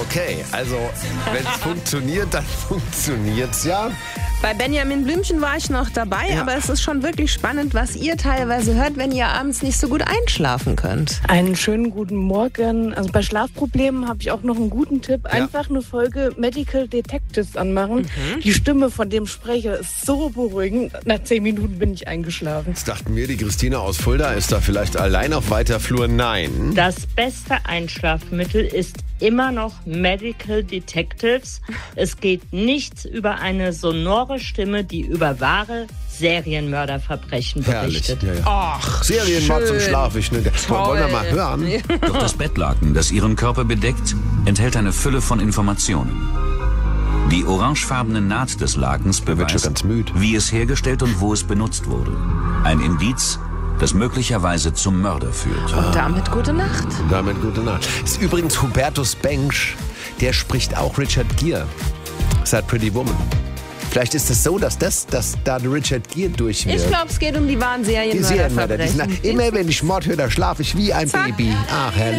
Okay, also wenn es funktioniert, dann funktioniert's ja. Bei Benjamin Blümchen war ich noch dabei, aber es ist schon wirklich spannend, was ihr teilweise hört, wenn ihr abends nicht so gut einschlafen könnt. Einen schönen guten Morgen. Also bei Schlafproblemen habe ich auch noch einen guten Tipp. Einfach eine Folge Medical Detectives anmachen. Die Stimme von dem Sprecher ist so beruhigend. Nach 10 Minuten bin ich eingeschlafen. Jetzt dachten wir, die Christina aus Fulda ist da vielleicht allein auf weiter Flur. Nein. Das beste Einschlafmittel ist immer noch Medical Detectives. Es geht nichts über eine sonore Stimme, die über wahre Serienmörderverbrechen berichtet. Herrlich. Ja. Ach, Serienmord zum Schlaf. Wollen wir mal hören? Doch das Bettlaken, das ihren Körper bedeckt, enthält eine Fülle von Informationen. Die orangefarbene Naht des Lakens beweist, wie es hergestellt und wo es benutzt wurde. Ein Indiz, das möglicherweise zum Mörder führt. Und damit gute Nacht. Ist übrigens Hubertus Bengsch, der spricht auch Richard Gere seit Pretty Woman. Vielleicht ist es so, dass da Richard Gere durch wird. Ich glaube, es geht um die wahren Serienmörderverbrechen. Immer wenn ich Mord höre, da schlafe ich wie ein Baby. Ach, herrlich.